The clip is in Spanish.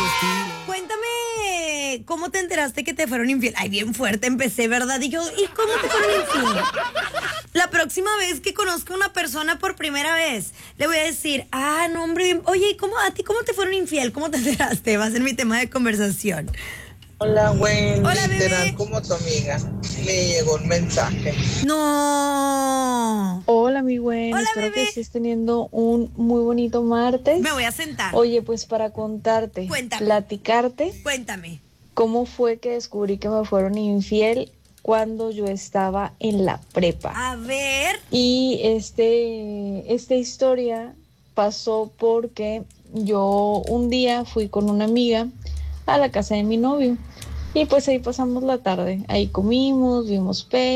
Cuéntame, ¿cómo te enteraste que te fueron infiel? Ay, bien fuerte empecé, ¿verdad? Y yo, ¿y cómo te fueron infiel? La próxima vez que conozca a una persona por primera vez, le voy a decir, no, hombre, oye, ¿y cómo, a ti cómo te fueron infiel? ¿Cómo te enteraste? Va a ser mi tema de conversación. Hola, Gwen, Hola, literal bebé. como tu amiga. Me llegó un mensaje. No. Hola, mi buen, Hola, espero que bebé. estés teniendo un muy bonito Me voy martes. a sentar. Oye, pues para contarte, Cuéntame, platicarte cuéntame. cómo fue que descubrí que me fueron infiel cuando yo estaba en la prepa. A ver. Y esta historia pasó porque yo un día fui con una amiga a la casa de mi novio y pues ahí pasamos la tarde. Ahí comimos, vimos